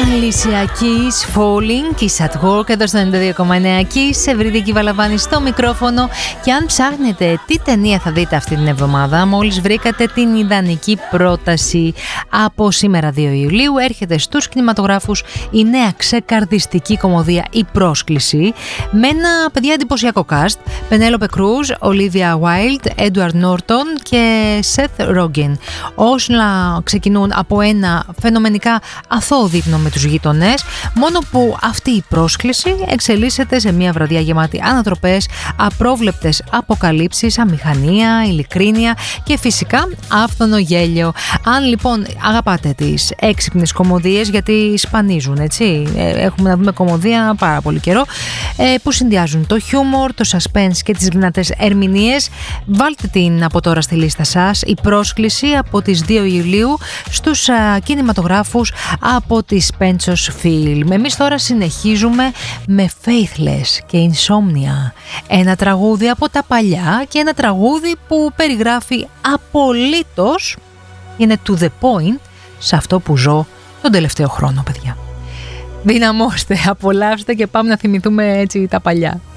Alicia Keys, Falling, Kiss at Work, εδώ στο 92,9 Kiss, Ευρυδίκη Βαλαβάνη στο μικρόφωνο. Και αν ψάχνετε τι ταινία θα δείτε αυτή την εβδομάδα, μόλις βρήκατε την ιδανική πρόταση. Από σήμερα 2 Ιουλίου έρχεται στους κινηματογράφους η νέα ξεκαρδιστική κομμωδία «Η Πρόσκληση», με ένα παιδιά εντυπωσιακό cast: Penelope Cruz, Olivia Wilde, Edward Norton και Seth Rogen. Όλα ξεκινούν από ένα φαινομενικά αθώο δείπνο με τους γείτονες, μόνο που αυτή η πρόσκληση εξελίσσεται σε μια βραδιά γεμάτη ανατροπές, απρόβλεπτες αποκαλύψεις, αμηχανία, ειλικρίνεια και φυσικά άφθονο γέλιο. Αν λοιπόν αγαπάτε τις έξυπνες κομμωδίες, γιατί σπανίζουν, έτσι, έχουμε να δούμε κομμωδία πάρα πολύ καιρό, που συνδυάζουν το χιούμορ, το suspense και τις δυνατές ερμηνείες, βάλτε την από τώρα στη λίστα σας. Η Πρόσκληση από τις 2 Ιουλίου στους κινηματογράφους από τη Penchos Film. Εμείς τώρα συνεχίζουμε με Faithless και Insomnia, ένα τραγούδι από τα παλιά και ένα τραγούδι που περιγράφει απολύτως, είναι to the point, σε αυτό που ζω τον τελευταίο χρόνο, παιδιά. Δυναμώστε, απολαύστε και πάμε να θυμηθούμε έτσι τα παλιά.